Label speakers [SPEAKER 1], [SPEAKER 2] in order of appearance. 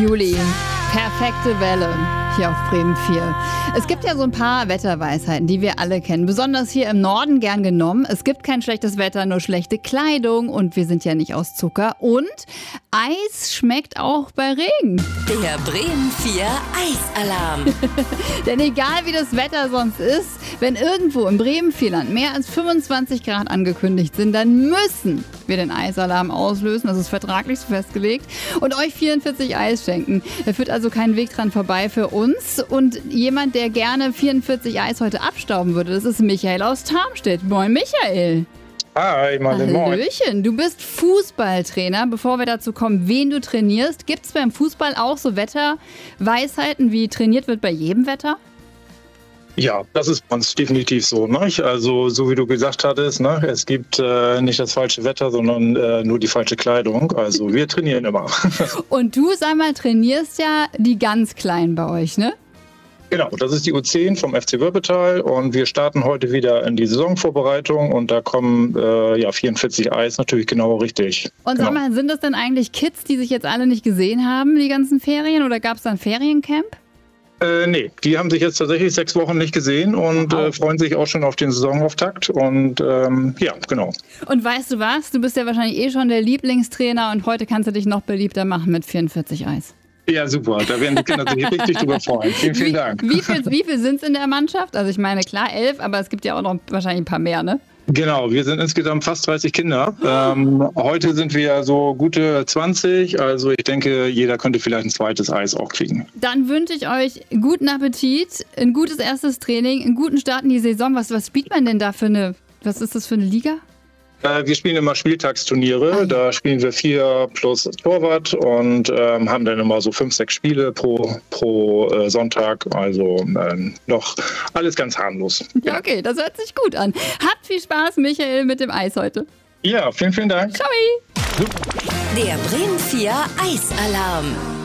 [SPEAKER 1] Juli. Perfekte Welle hier auf Bremen 4. Es gibt ja so ein paar Wetterweisheiten, die wir alle kennen. Besonders hier im Norden gern genommen. Es gibt kein schlechtes Wetter, nur schlechte Kleidung. Und wir sind ja nicht aus Zucker. Und Eis schmeckt auch bei Regen.
[SPEAKER 2] Der Bremen 4 Eisalarm.
[SPEAKER 1] Denn egal wie das Wetter sonst ist, wenn irgendwo im Bremen-Vierland mehr als 25 Grad angekündigt sind, dann müssen wir den Eisalarm auslösen. Das ist vertraglich so festgelegt. Und euch 44 Eis schenken. Da führt also kein Weg dran vorbei für uns. Und jemand, der gerne 44 Eis heute abstauben würde, das ist Michael aus Tarmstedt. Moin, Michael.
[SPEAKER 3] Hi, Martin, moin.
[SPEAKER 1] Hallöchen, du bist Fußballtrainer. Bevor wir dazu kommen, wen du trainierst, gibt es beim Fußball auch so Wetterweisheiten, wie trainiert wird bei jedem Wetter?
[SPEAKER 3] Ja, das ist bei uns definitiv so. Ne? Also, so wie du gesagt hattest, ne? Es gibt nicht das falsche Wetter, sondern nur die falsche Kleidung. Also, wir trainieren immer.
[SPEAKER 1] Und du, sag mal, trainierst ja die ganz Kleinen bei euch, ne?
[SPEAKER 3] Genau, das ist die U10 vom FC Wörpetal und wir starten heute wieder in die Saisonvorbereitung und da kommen 44 Eis natürlich genau richtig.
[SPEAKER 1] Und sag mal, sind das denn eigentlich Kids, die sich jetzt alle nicht gesehen haben, die ganzen Ferien, oder gab es da ein Feriencamp?
[SPEAKER 3] Nee, die haben sich jetzt tatsächlich 6 Wochen nicht gesehen und freuen sich auch schon auf den Saisonauftakt und genau.
[SPEAKER 1] Und weißt du was? Du bist ja wahrscheinlich eh schon der Lieblingstrainer und heute kannst du dich noch beliebter machen mit 44 Eis.
[SPEAKER 3] Ja, super. Da werden die Kinder sich richtig drüber freuen. Vielen Dank.
[SPEAKER 1] Wie viel sind es in der Mannschaft? Also ich meine, klar 11, aber es gibt ja auch noch wahrscheinlich ein paar mehr, ne?
[SPEAKER 3] Genau, wir sind insgesamt fast 30 Kinder. Heute sind wir so gute 20, also ich denke, jeder könnte vielleicht ein zweites Eis auch kriegen.
[SPEAKER 1] Dann wünsche ich euch guten Appetit, ein gutes erstes Training, einen guten Start in die Saison. Was spielt man denn da was ist das für eine Liga?
[SPEAKER 3] Wir spielen immer Spieltagsturniere, da spielen wir 4 plus Torwart und haben dann immer so 5, 6 Spiele pro Sonntag, also noch alles ganz harmlos.
[SPEAKER 1] Ja, okay, das hört sich gut an. Habt viel Spaß, Michael, mit dem Eis heute.
[SPEAKER 3] Ja, vielen Dank.
[SPEAKER 1] Ciao.
[SPEAKER 2] Der Bremen 4 Eisalarm.